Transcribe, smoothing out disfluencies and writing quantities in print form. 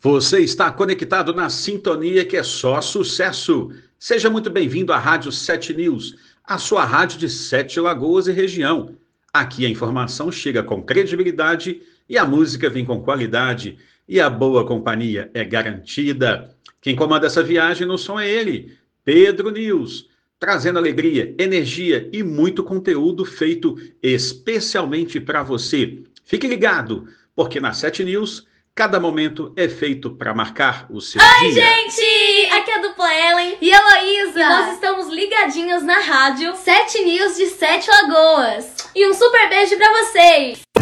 Você está conectado na sintonia que é só sucesso. Seja muito bem-vindo à Rádio 7 News, a sua rádio de Sete Lagoas e região. Aqui a informação chega com credibilidade e a música vem com qualidade e a boa companhia é garantida. Quem comanda essa viagem no som é ele, Pedro News, trazendo alegria, energia e muito conteúdo feito especialmente para você. Fique ligado, porque na 7 News cada momento é feito para marcar o seu Oi, dia. gente! Aqui é a dupla Ellen e Heloísa. E nós estamos ligadinhos na rádio 7 News de Sete Lagoas. E um super beijo pra vocês!